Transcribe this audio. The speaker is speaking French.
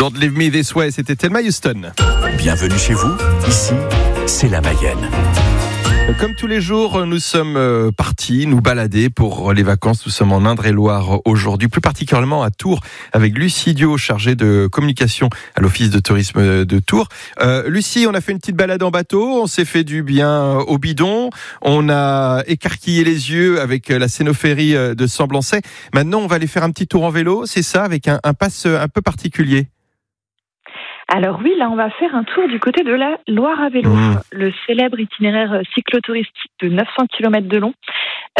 Don't Leave Me This Way, c'était Thelma Houston. Bienvenue chez vous, ici, c'est la Mayenne. Comme tous les jours, nous sommes partis nous balader pour les vacances. Nous sommes en Indre-et-Loire aujourd'hui, plus particulièrement à Tours, avec Lucie Dio, chargée de communication à l'Office de tourisme de Tours. Lucie, on a fait une petite balade en bateau, on s'est fait du bien au bidon, on a écarquillé les yeux avec la Cénophérie de Semblançay. Maintenant, on va aller faire un petit tour en vélo, c'est ça, avec un pass un peu particulier. Alors oui, là on va faire un tour du côté de la Loire à vélo, le célèbre itinéraire cyclotouristique de 900 km de long.